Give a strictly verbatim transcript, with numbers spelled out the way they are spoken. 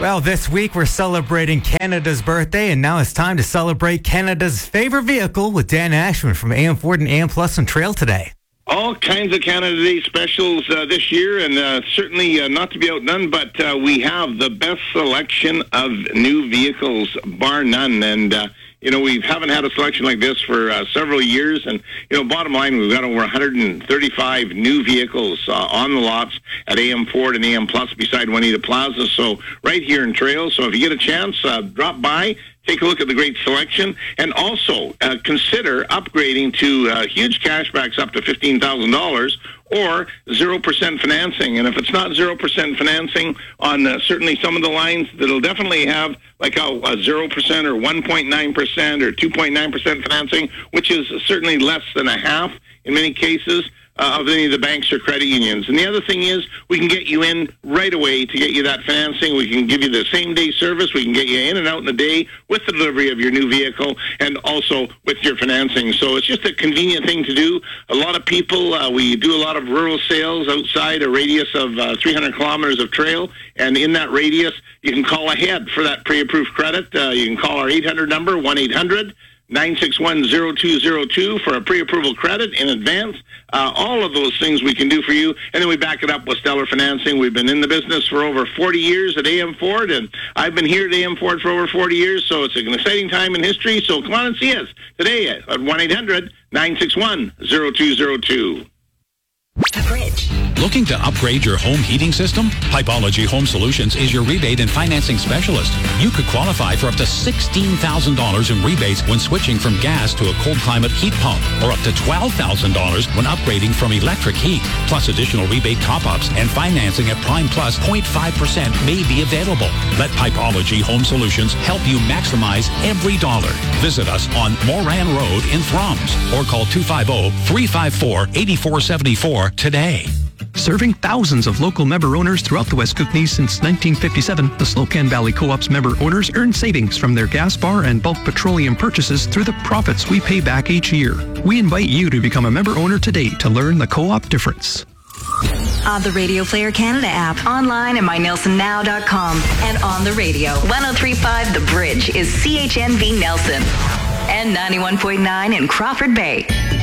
Well, this week we're celebrating Canada's birthday, and now it's time to celebrate Canada's favorite vehicle with Dan Ashman from A M Ford and A M Plus on Trail today. All kinds of Canada Day specials uh, this year, and uh, certainly uh, not to be outdone, but uh, we have the best selection of new vehicles, bar none. And, uh, you know, we haven't had a selection like this for uh, several years. And, you know, bottom line, we've got over one hundred thirty-five new vehicles uh, on the lots at A M Ford and A M Plus beside Juanita Plaza. So right here in Trail. So if you get a chance, uh, drop by. Take a look at the great selection, and also uh, consider upgrading to uh, huge cashbacks up to fifteen thousand dollars or zero percent financing. And if it's not zero percent financing on uh, certainly some of the lines, that'll definitely have like a, a zero percent or one point nine percent or two point nine percent financing, which is certainly less than a half in many cases. Uh, of any of the banks or credit unions. And the other thing is we can get you in right away to get you that financing. We can give you the same-day service. We can get you in and out in a day with the delivery of your new vehicle and also with your financing. So it's just a convenient thing to do. A lot of people, uh, we do a lot of rural sales outside a radius of uh, three hundred kilometers of trail. And in that radius, you can call ahead for that pre-approved credit. Uh, you can call our eight hundred number, one eight hundred nine six one, zero two zero two for a pre-approval credit in advance. Uh, all of those things we can do for you, and then we back it up with stellar financing. We've been in the business for over forty years at A M Ford, and I've been here at A M Ford for over forty years, so it's an exciting time in history. So come on and see us today at one eight hundred nine six one, zero two zero two. The Bridge. Looking to upgrade your home heating system? Pipology Home Solutions is your rebate and financing specialist. You could qualify for up to sixteen thousand dollars in rebates when switching from gas to a cold climate heat pump, or up to twelve thousand dollars when upgrading from electric heat. Plus additional rebate top-ups and financing at Prime Plus zero point five percent may be available. Let Pipology Home Solutions help you maximize every dollar. Visit us on Moran Road in Thrums or call two five zero, three five four, eight four seven four today. Serving thousands of local member owners throughout the West Kootenays since nineteen fifty-seven, the Slocan Valley Co-op's member owners earn savings from their gas bar and bulk petroleum purchases through the profits we pay back each year. We invite you to become a member owner today to learn the co-op difference. On the Radio Player Canada app, online at my nelson now dot com, and on the radio. one oh three point five The Bridge is C H N V Nelson and ninety-one point nine in Crawford Bay.